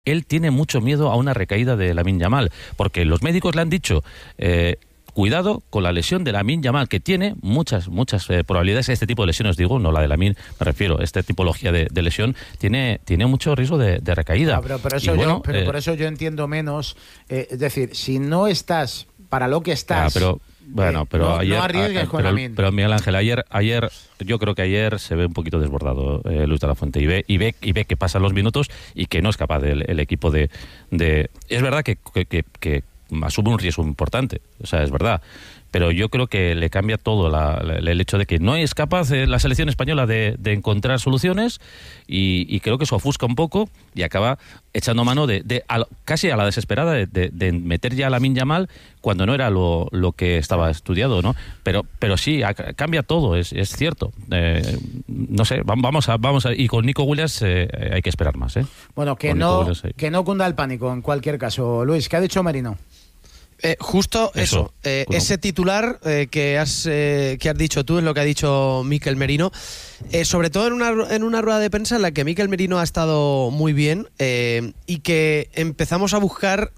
él tiene mucho miedo a una recaída de Lamine Yamal, porque los médicos le han dicho... cuidado con la lesión de Lamine Yamal, que tiene muchas probabilidades. Este tipo de lesiones, digo, no la de Lamine, me refiero, esta tipología de lesión tiene mucho riesgo de recaída. No, pero por eso yo entiendo menos. Es decir, si no estás para lo que estás... pero ayer, no arriesgues con Lamine. Pero Miguel Ángel, ayer yo creo que ayer se ve un poquito desbordado Luis de la Fuente y ve que pasan los minutos y que no es capaz el equipo de... Es verdad que asume un riesgo importante, o sea, es verdad, pero yo creo que le cambia todo el hecho de que no es capaz la selección española de encontrar soluciones y creo que eso ofusca un poco y acaba echando mano casi a la desesperada de meter ya a Lamine Yamal cuando no era lo que estaba estudiado, ¿no? Pero sí, cambia todo, es cierto. No sé, vamos a y con Nico Williams hay que esperar más, ¿eh? Bueno, que no cunda el pánico en cualquier caso. Luis, ¿qué ha dicho Merino? Justo eso. Ese titular que has dicho tú es lo que ha dicho Mikel Merino, sobre todo en una rueda de prensa en la que Mikel Merino ha estado muy bien y que empezamos a buscar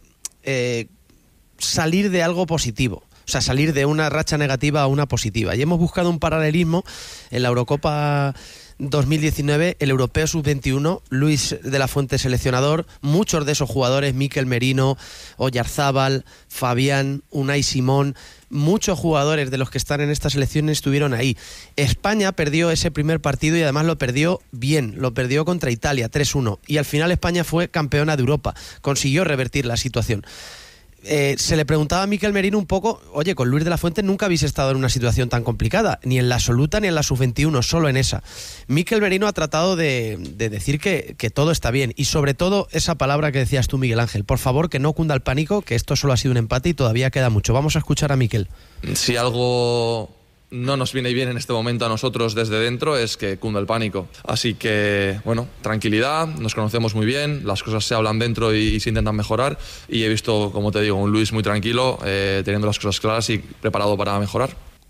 salir de algo positivo. O sea, salir de una racha negativa a una positiva. Y hemos buscado un paralelismo en la Eurocopa 2019, el europeo sub-21, Luis de la Fuente seleccionador, muchos de esos jugadores, Mikel Merino, Oyarzábal, Fabián, Unai Simón, muchos jugadores de los que están en esta selección estuvieron ahí. España perdió ese primer partido y además lo perdió bien, lo perdió contra Italia 3-1 y al final España fue campeona de Europa, consiguió revertir la situación. Se le preguntaba a Mikel Merino un poco, oye, con Luis de la Fuente nunca habéis estado en una situación tan complicada, ni en la absoluta ni en la sub-21, solo en esa. Mikel Merino ha tratado de decir que todo está bien y sobre todo esa palabra que decías tú, Miguel Ángel, por favor que no cunda el pánico, que esto solo ha sido un empate y todavía queda mucho. Vamos a escuchar a Mikel. Si algo no nos viene bien en este momento a nosotros desde dentro es que cunda el pánico. Así que, bueno, tranquilidad, nos conocemos muy bien, las cosas se hablan dentro y se intentan mejorar y he visto, como te digo, un Luis muy tranquilo, teniendo las cosas claras y preparado para mejorar.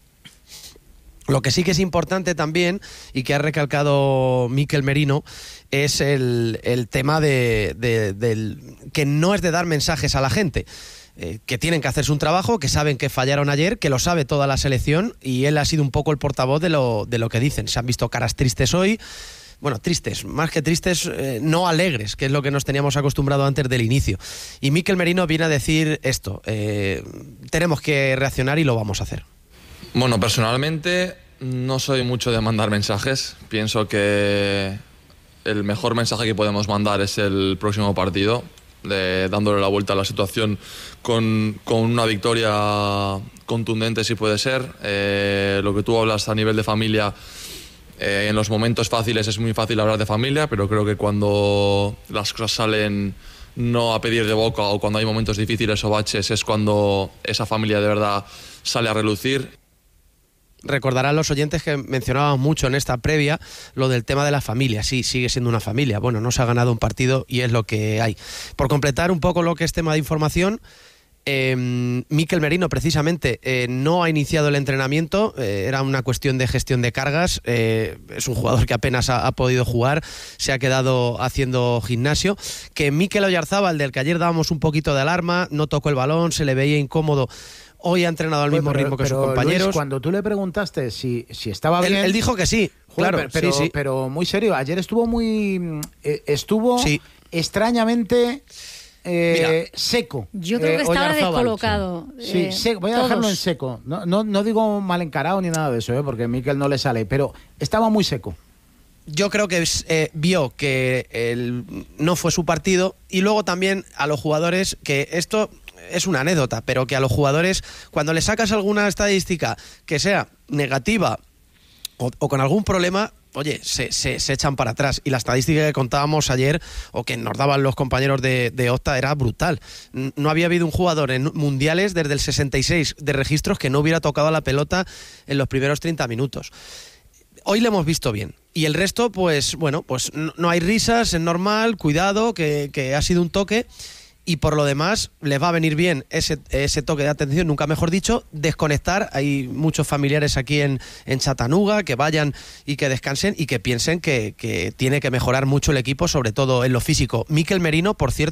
Lo que sí que es importante también y que ha recalcado Mikel Merino es el tema del que no es de dar mensajes a la gente. Que tienen que hacerse un trabajo, que saben que fallaron ayer, que lo sabe toda la selección y él ha sido un poco el portavoz de lo que dicen. Se han visto caras tristes hoy, bueno, tristes, más que tristes, no alegres, que es lo que nos teníamos acostumbrado antes del inicio. Y Mikel Merino viene a decir esto, tenemos que reaccionar y lo vamos a hacer. Bueno, personalmente no soy mucho de mandar mensajes, pienso que el mejor mensaje que podemos mandar es el próximo partido, dándole la vuelta a la situación con una victoria contundente si puede ser. Lo que tú hablas a nivel de familia, en los momentos fáciles es muy fácil hablar de familia, pero creo que cuando las cosas salen no a pedir de boca o cuando hay momentos difíciles o baches es cuando esa familia de verdad sale a relucir. Recordarán los oyentes que mencionábamos mucho en esta previa lo del tema de la familia. Sí, sigue siendo una familia. Bueno, no se ha ganado un partido y es lo que hay. Por completar un poco lo que es tema de información, Mikel Merino precisamente no ha iniciado el entrenamiento, era una cuestión de gestión de cargas, es un jugador que apenas ha podido jugar, se ha quedado haciendo gimnasio. Que Mikel Oyarzábal, del que ayer dábamos un poquito de alarma, no tocó el balón, se le veía incómodo. Hoy ha entrenado al mismo ritmo que sus compañeros. Luis, cuando tú le preguntaste si estaba bien... Él dijo que sí, claro. Sí. Pero muy serio, ayer estuvo sí. extrañamente seco. Yo creo que estaba Oyarzábal. descolocado. Sí, voy a dejarlo en seco. No digo mal encarado ni nada de eso, porque a Mikel no le sale, pero estaba muy seco. Yo creo que vio que no fue su partido y luego también a los jugadores, que esto es una anécdota, pero que a los jugadores cuando le sacas alguna estadística que sea negativa o con algún problema, oye, se echan para atrás. Y la estadística que contábamos ayer o que nos daban los compañeros de Opta era brutal. No había habido un jugador en mundiales desde el 66 de registros que no hubiera tocado la pelota en los primeros 30 minutos. Hoy lo hemos visto bien. Y el resto, pues bueno, pues no hay risas, es normal, cuidado, que ha sido un toque. y por lo demás les va a venir bien ese toque de atención, nunca mejor dicho, desconectar. Hay muchos familiares aquí en Chattanooga, que vayan y que descansen y que piensen que tiene que mejorar mucho el equipo, sobre todo en lo físico. Mikel Merino, por cierto,